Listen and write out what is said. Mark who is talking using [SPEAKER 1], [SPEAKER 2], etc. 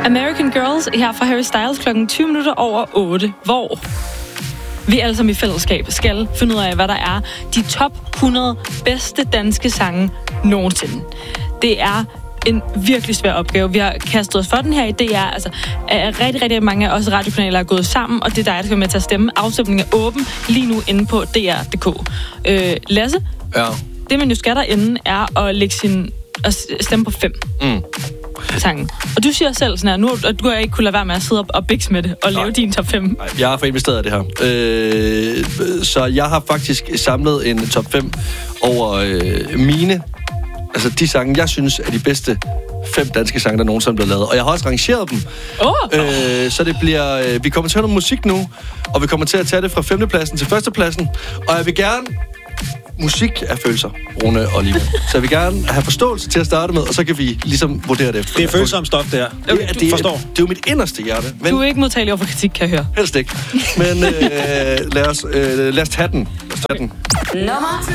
[SPEAKER 1] American Girls her fra Harry Styles klokken 20 minutter over 8, hvor vi alle sammen i fællesskab skal finde ud af, hvad der er de top 100 bedste danske sange nogensinde. Det er en virkelig svær opgave. Vi har kastet os for den her idé. Altså, rigtig, rigtig mange af os radiokanaler er gået sammen, og det er dig, der skal være med til at stemme. Afstemningen er åben lige nu inde på dr.dk. Lasse?
[SPEAKER 2] Ja.
[SPEAKER 1] Det, man jo skal derinde, er at stemme på 5 sange. Og du siger selv sådan her, nu at du ikke kunne lade være med at sidde og bikse med det, og lave din top 5.
[SPEAKER 2] Nej, jeg har for investeret i det her. Så jeg har faktisk samlet en top 5 over mine, altså de sange, jeg synes er de bedste 5 danske sange, der nogensinde er blevet lavet. Og jeg har også rangeret dem. Så det bliver... vi kommer til at høre noget musik nu, og vi kommer til at tage det fra 5. pladsen til 1. pladsen. Og jeg vil gerne... Musik er følelser, Rune og Liva. Så jeg vil gerne have forståelse til at starte med, og så kan vi ligesom vurdere det efter.
[SPEAKER 3] Det er følsomt stof, det her.
[SPEAKER 2] Det forstår. Det er jo mit inderste hjerte.
[SPEAKER 1] Men du er ikke modtagelig over for kritik, kan jeg høre.
[SPEAKER 2] Helst ikke. Men lad os tage den.
[SPEAKER 4] Nummer